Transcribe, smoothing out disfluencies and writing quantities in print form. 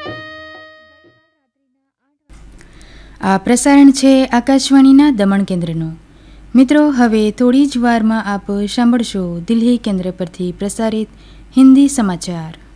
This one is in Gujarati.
આ પ્રસારણ છે આકાશવાણીના દમણ કેન્દ્રનું. મિત્રો, હવે થોડી જ વારમાં આપ સાંભળશો દિલ્હી કેન્દ્ર પરથી પ્રસારિત હિન્દી સમાચાર.